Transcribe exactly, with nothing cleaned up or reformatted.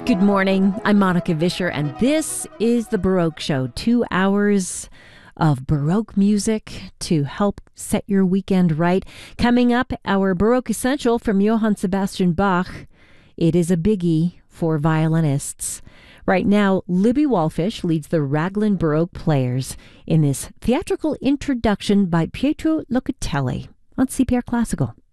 Good morning. I'm Monica Vischer, and this is the Baroque Show. Two hours of Baroque music to help set your weekend right. Coming up, our Baroque Essential from Johann Sebastian Bach. It is a biggie for violinists. Right now, Libby Wallfish leads the Raglan Baroque Players in this theatrical introduction by Pietro Locatelli on C P R Classical.